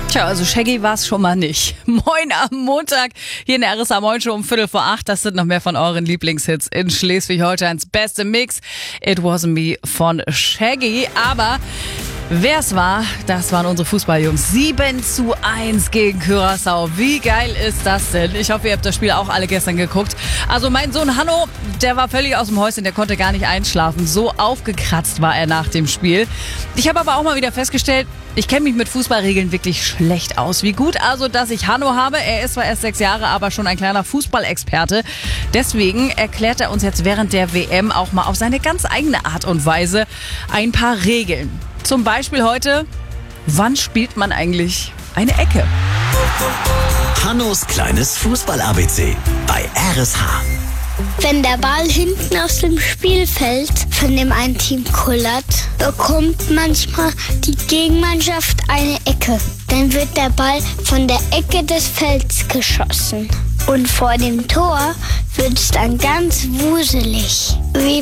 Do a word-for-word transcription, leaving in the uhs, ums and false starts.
Tja, also Shaggy war's schon mal nicht. Moin am Montag hier in der R S A Moin Show um Viertel vor acht. Das sind noch mehr von euren Lieblingshits in Schleswig-Holsteins beste Mix. It Wasn't Me von Shaggy. Aber wer es war, das waren unsere Fußballjungs. sieben zu eins gegen Curaçao. Wie geil ist das denn? Ich hoffe, ihr habt das Spiel auch alle gestern geguckt. Also mein Sohn Hanno, der war völlig aus dem Häuschen, der konnte gar nicht einschlafen. So aufgekratzt war er nach dem Spiel. Ich habe aber auch mal wieder festgestellt, ich kenne mich mit Fußballregeln wirklich schlecht aus. Wie gut also, dass ich Hanno habe. Er ist zwar erst sechs Jahre, aber schon ein kleiner Fußballexperte. Deswegen erklärt er uns jetzt während der W M auch mal auf seine ganz eigene Art und Weise ein paar Regeln. Zum Beispiel heute, wann spielt man eigentlich eine Ecke? Hannos kleines Fußball-A B C bei R S H. Wenn der Ball hinten aus dem Spielfeld von dem einen Team kullert, bekommt manchmal die Gegenmannschaft eine Ecke. Dann wird der Ball von der Ecke des Felds geschossen. Und vor dem Tor wird es dann ganz wuselig. Wie